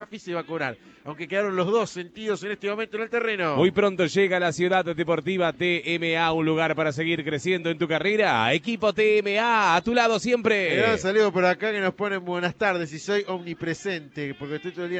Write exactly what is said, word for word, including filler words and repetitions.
Rafi se va a cobrar. Aunque quedaron los dos sentidos en este momento en el terreno. Muy pronto llega la Ciudad Deportiva T M A, un lugar para seguir creciendo en tu carrera. Equipo T M A, a tu lado siempre. Un gran saludo por acá que nos ponen buenas tardes y soy omnipresente porque estoy todo el día